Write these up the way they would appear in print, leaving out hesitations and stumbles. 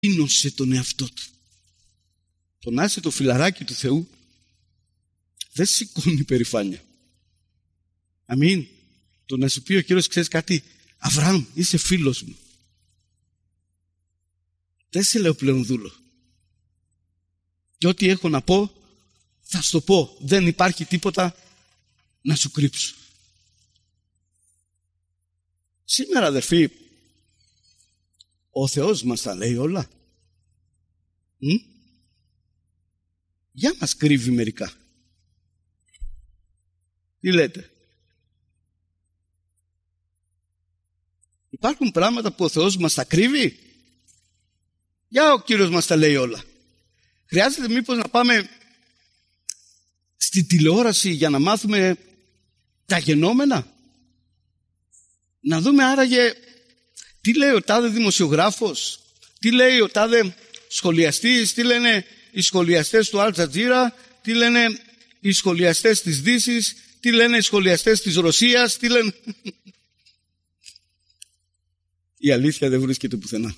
ταπείνωσε τον εαυτό του. Το να είσαι το φιλαράκι του Θεού δεν σηκώνει περηφάνεια. Αμήν. Το να σου πει ο Κύριος, ξέρεις κάτι, Αβραάμ, είσαι φίλος μου. Δεν σε λέω πλέον δούλο. Και ό,τι έχω να πω, θα σου το πω. Δεν υπάρχει τίποτα να σου κρύψω. Σήμερα, αδερφοί, ο Θεός μας τα λέει όλα. Για μας κρύβει μερικά. Τι λέτε? Υπάρχουν πράγματα που ο Θεός μας τα κρύβει? Για ο Κύριος μας τα λέει όλα. Χρειάζεται μήπως να πάμε στη τηλεόραση για να μάθουμε τα γενόμενα? Να δούμε άραγε τι λέει ο τάδε δημοσιογράφος, τι λέει ο τάδε σχολιαστής, τι λένε οι σχολιαστές του Αλ Τζατζίρα, τι λένε οι σχολιαστές της Δύσης, τι λένε οι σχολιαστές της Ρωσίας, τι λένε... Η αλήθεια δεν βρίσκεται πουθενά.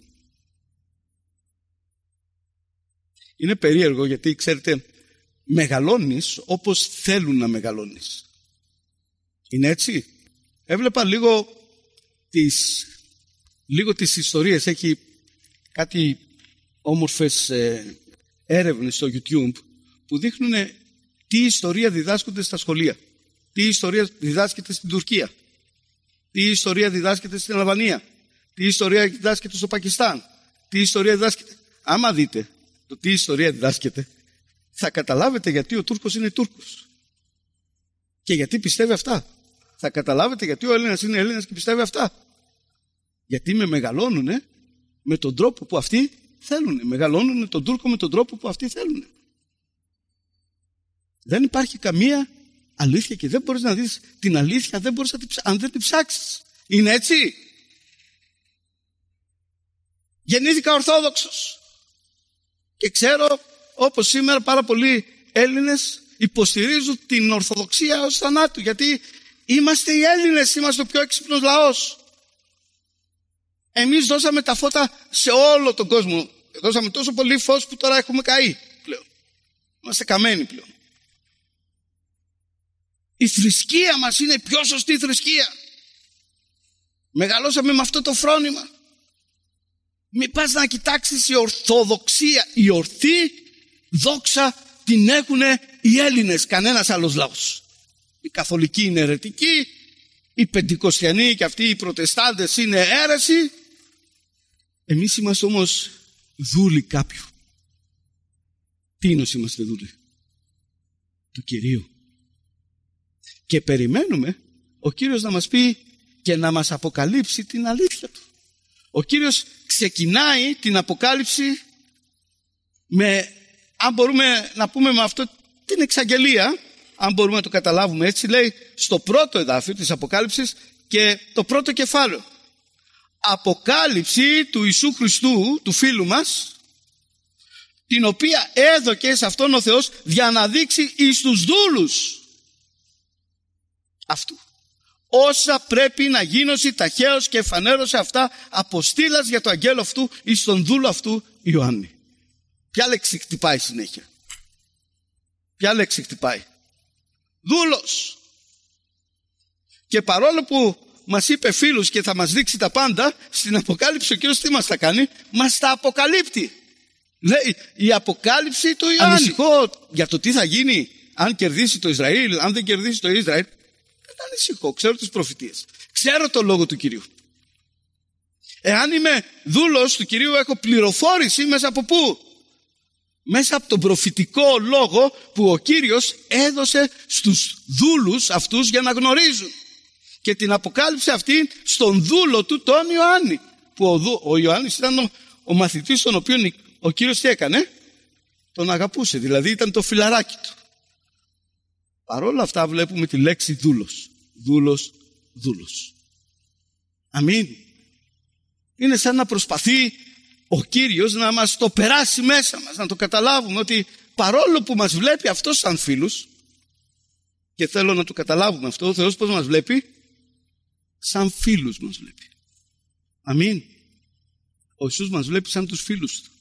Είναι περίεργο γιατί, ξέρετε, μεγαλώνεις όπως θέλουν να μεγαλώνεις. Είναι έτσι? Έβλεπα λίγο τις ιστορίες. Έχει κάτι όμορφες έρευνες στο YouTube που δείχνουν τι ιστορία διδάσκονται στα σχολεία, τι ιστορία διδάσκεται στην Τουρκία, τι ιστορία διδάσκεται στην Αλβανία, τι ιστορία διδάσκεται στο Πακιστάν, τι ιστορία διδάσκεται. Άμα δείτε το τι ιστορία διδάσκεται, θα καταλάβετε γιατί ο Τούρκος είναι Τούρκος και γιατί πιστεύει αυτά. Θα καταλάβετε γιατί ο Έλληνας είναι Έλληνας και πιστεύει αυτά. Γιατί με μεγαλώνουν με τον τρόπο που αυτοί θέλουν. Μεγαλώνουν τον Τούρκο με τον τρόπο που αυτοί θέλουν. Δεν υπάρχει καμία αλήθεια και δεν μπορείς να δεις την αλήθεια, δεν μπορείς αν δεν την ψάξεις. Είναι έτσι? Γεννήθηκα Ορθόδοξος και ξέρω, όπως σήμερα, πάρα πολλοί Έλληνες υποστηρίζουν την Ορθοδοξία ως θανάτου, γιατί είμαστε οι Έλληνες, είμαστε ο πιο έξυπνος λαός. Εμείς δώσαμε τα φώτα σε όλο τον κόσμο. Δώσαμε τόσο πολύ φως που τώρα έχουμε καεί πλέον. Είμαστε καμένοι πλέον. Η θρησκεία μας είναι η πιο σωστή θρησκεία. Μεγαλώσαμε με αυτό το φρόνημα. Μην πας να κοιτάξεις η Ορθοδοξία. Η ορθή δόξα την έχουν οι Έλληνες, κανένας άλλος λαός. Οι Καθολικοί είναι αιρετικοί, οι Πεντηκοστιανοί και αυτοί οι Προτεστάντες είναι αίρεση. Εμείς είμαστε όμως δούλοι κάποιου. Τίνος είμαστε δούλοι? Του Κυρίου. Και περιμένουμε ο Κύριος να μας πει και να μας αποκαλύψει την αλήθεια του. Ο Κύριος ξεκινάει την αποκάλυψη με, αν μπορούμε να πούμε με αυτό, την εξαγγελία, αν μπορούμε να το καταλάβουμε έτσι, λέει στο πρώτο εδάφιο της Αποκάλυψης και το πρώτο κεφάλαιο. Αποκάλυψη του Ιησού Χριστού, του φίλου μας, την οποία έδωκε σε αυτόν ο Θεός για να δείξει εις τους δούλους αυτού όσα πρέπει να γίνωση ταχαίως, και εφανέρωσε αυτά αποστήλας για το αγγέλο αυτού εις τον δούλο αυτού Ιωάννη. Ποια λέξη χτυπάει συνέχεια? Ποια λέξη χτυπάει? Δούλος. Και παρόλο που μας είπε φίλους και θα μας δείξει τα πάντα, στην Αποκάλυψη ο Κύριος τι μας θα κάνει? Μας τα αποκαλύπτει. Λέει η Αποκάλυψη του Ιωάννη. Ανησυχώ για το τι θα γίνει αν κερδίσει το Ισραήλ, αν δεν κερδίσει το Ισραήλ. Δεν ανησυχώ, ξέρω τις προφητείες, ξέρω το λόγο του Κυρίου. Εάν είμαι δούλος του Κυρίου, έχω πληροφόρηση μέσα από πού? Μέσα από τον προφητικό λόγο που ο Κύριος έδωσε στους δούλους αυτούς για να γνωρίζουν. Και την αποκάλυψε αυτή στον δούλο του, τον Ιωάννη, που ο Ιωάννης ήταν ο μαθητής τον οποίον ο Κύριος τι έκανε? Τον αγαπούσε, δηλαδή ήταν το φιλαράκι του. Παρ' όλα αυτά βλέπουμε τη λέξη δούλος. Δούλος, δούλος. Αμήν. Είναι σαν να προσπαθεί ο Κύριος να μας το περάσει μέσα μας, να το καταλάβουμε ότι παρόλο που μας βλέπει αυτός σαν φίλους, και θέλω να το καταλάβουμε αυτό, ο Θεός πώς μας βλέπει? Σαν φίλους μας βλέπει. Αμήν. Ο Ιησούς μας βλέπει σαν τους φίλους του.